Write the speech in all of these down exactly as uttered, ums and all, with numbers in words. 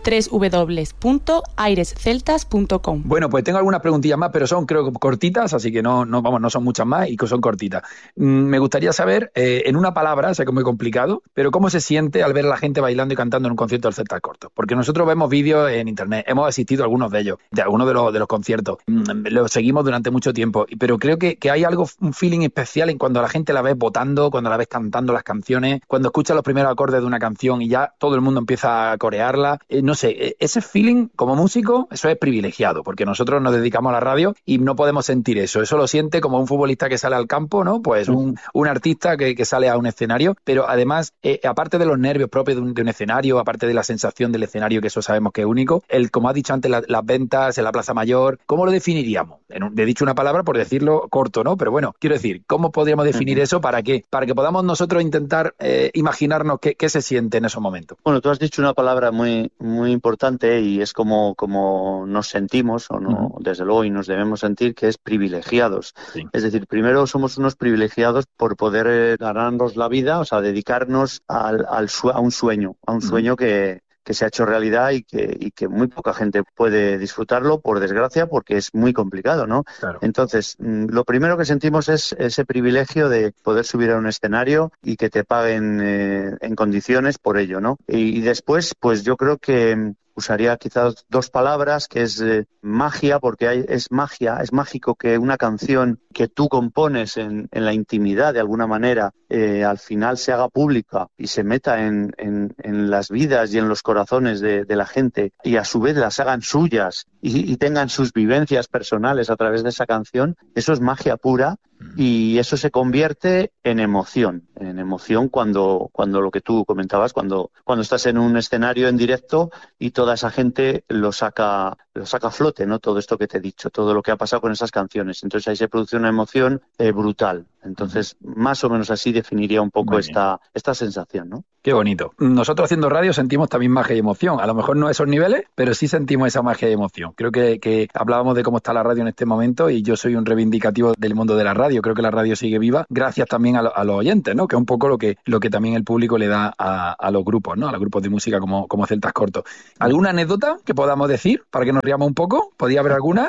doble u doble u doble u punto aires celtas punto com. Bueno, pues tengo algunas preguntillas más, pero son creo cortitas, así que no, no, vamos, no son muchas más y que son cortitas. Mm, me gustaría saber, eh, en una palabra, sé que es muy complicado, pero ¿cómo se siente al ver a la gente bailando y cantando en un concierto del Celtas Cortos? Porque nosotros vemos vídeos en internet, hemos asistido a algunos de ellos, de algunos de los, de los conciertos, mm, los seguimos durante mucho tiempo, pero creo que, que hay algo, un feeling especial en cuando la gente la ves votando, cuando la ves cantando las canciones, cuando escuchas los primeros acordes de una canción y ya todo el mundo empieza a corearla. Eh, no sé, ese feeling como músico, eso es privilegiado, porque nosotros nos dedicamos a la radio y no podemos sentir eso. Eso lo siente como un futbolista que sale al campo, ¿no? Pues un, un artista que, que sale a un escenario, pero además, eh, aparte de los nervios propios de un, de un escenario, aparte de la sensación del escenario, que eso sabemos que es único, el, como has dicho antes, la, las ventas en la Plaza Mayor, ¿cómo lo definiríamos? En un, he dicho una palabra por decirlo corto, ¿no? Pero bueno, quiero decir, ¿cómo podríamos definir uh-huh. eso? ¿Para qué? Para que podamos nosotros intentar eh, imaginarnos qué, qué se siente en esos momentos. Bueno, tú has dicho una palabra muy, muy importante y es como, como nos sentimos, o no, uh-huh. desde luego, y nos debemos sentir, que es privilegiados. Sí. Es decir, primero somos unos privilegiados por poder eh, ganarnos la vida, o sea, dedicarnos al, al su- a un sueño, a un uh-huh. sueño que... que se ha hecho realidad y que, y que muy poca gente puede disfrutarlo, por desgracia, porque es muy complicado, ¿no? Claro. Entonces, lo primero que sentimos es ese privilegio de poder subir a un escenario y que te paguen eh, en condiciones por ello, ¿no? Y, y después, pues yo creo que usaría quizás dos palabras, que es eh, magia, porque hay, es magia, es mágico que una canción que tú compones en, en la intimidad de alguna manera, eh, al final se haga pública y se meta en, en, en las vidas y en los corazones de, de la gente y a su vez las hagan suyas y, y tengan sus vivencias personales a través de esa canción. Eso es magia pura. Y eso se convierte en emoción, en emoción cuando, cuando lo que tú comentabas, cuando, cuando estás en un escenario en directo y toda esa gente lo saca, lo saca a flote, ¿no? Todo esto que te he dicho, todo lo que ha pasado con esas canciones. Entonces ahí se produce una emoción eh, brutal. Entonces, más o menos así definiría un poco esta, esta sensación, ¿no? Qué bonito. Nosotros haciendo radio sentimos también magia y emoción. A lo mejor no a esos niveles, pero sí sentimos esa magia y emoción. Creo que, que hablábamos de cómo está la radio en este momento y yo soy un reivindicativo del mundo de la radio. Creo que la radio sigue viva gracias también a, lo, a los oyentes, ¿no? Que es un poco lo que, lo que también el público le da a, a los grupos, ¿no? A los grupos de música como, como Celtas Cortos. ¿Alguna anécdota que podamos decir para que nos riamos un poco? ¿Podría haber alguna?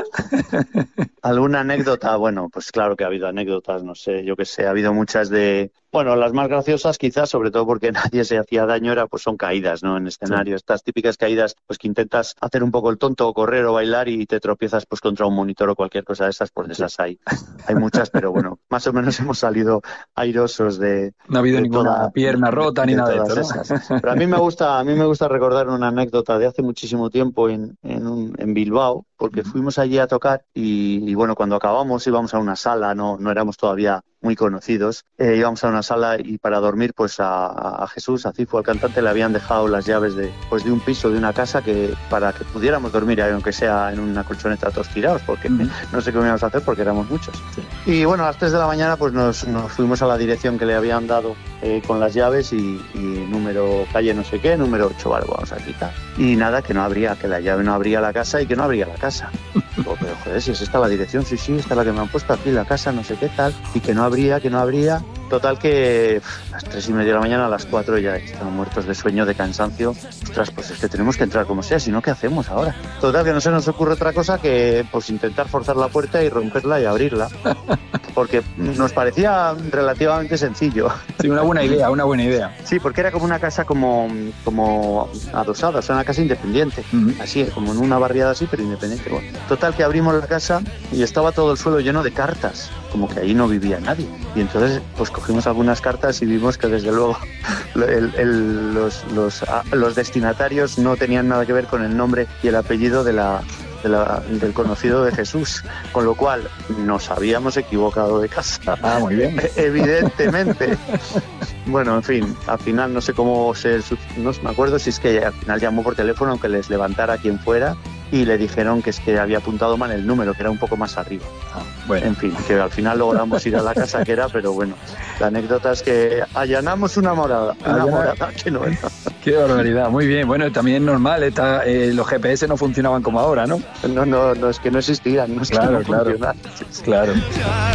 ¿Alguna anécdota? Bueno, pues claro que ha habido anécdotas, no sé, yo qué sé, ha habido muchas de... Bueno, las más graciosas quizás, sobre todo porque nadie se hacía daño, era, pues son caídas, ¿no? En escenario, sí. Estas típicas caídas, pues que intentas hacer un poco el tonto o correr o bailar y te tropiezas pues contra un monitor o cualquier cosa de esas, pues de esas hay. Hay muchas, pero bueno, más o menos hemos salido airosos de... No ha habido de ninguna toda, pierna rota de, ni de nada de todas esto, ¿no? esas. Pero a mí me gusta, a mí me gusta recordar una anécdota de hace muchísimo tiempo en, en, un, en Bilbao, porque fuimos allí a tocar y, y bueno, cuando acabamos íbamos a una sala, no, no éramos todavía muy conocidos, eh, íbamos a una sala y para dormir pues a, a Jesús, a Cifu, al cantante, le habían dejado las llaves de, pues, de un piso, de una casa, que para que pudiéramos dormir, aunque sea en una colchoneta todos tirados, porque uh-huh. no sé qué íbamos a hacer porque éramos muchos. Sí. Y bueno, a las tres de la mañana pues nos, nos fuimos a la dirección que le habían dado eh, con las llaves y, y número calle no sé qué, número ocho, vale, vamos a quitar. Y nada, que no abría, que la llave no abría la casa y que no abría la casa. Digo, pero joder, si es esta la dirección, sí, sí, esta es la que me han puesto aquí, la casa, no sé qué tal, y que no abría, que no abría. Total que pff, a las tres y media de la mañana, a las cuatro ya estaban muertos de sueño, de cansancio. Ostras, pues es que tenemos que entrar como sea, si no, ¿qué hacemos ahora? Total que no se nos ocurre otra cosa que pues intentar forzar la puerta y romperla y abrirla. Porque nos parecía relativamente sencillo. Sí, una buena idea, una buena idea. Sí, porque era como una casa como, como adosada, o sea, una casa independiente. Uh-huh. Así, como en una barriada así, pero independiente. Bueno, total que abrimos la casa y estaba todo el suelo lleno de cartas, como que ahí no vivía nadie. Y entonces, pues cogimos algunas cartas y vimos que desde luego el, el, los, los, los destinatarios no tenían nada que ver con el nombre y el apellido de la... De la, del conocido de Jesús, con lo cual nos habíamos equivocado de casa. Ah, muy bien. Evidentemente. Bueno, en fin, al final no sé cómo se... No me acuerdo si es que al final llamó por teléfono, aunque les levantara quien fuera, y le dijeron que es que había apuntado mal el número, que era un poco más arriba. Ah, bueno. En fin, que al final logramos ir a la casa que era, pero bueno, la anécdota es que allanamos una morada, una Allana... morada que no era. Qué barbaridad, muy bien. Bueno, también es normal, está, eh, los G P S no funcionaban como ahora, ¿no? No, no, no, es que no existían, no es claro, que no claro, funcionaban. claro.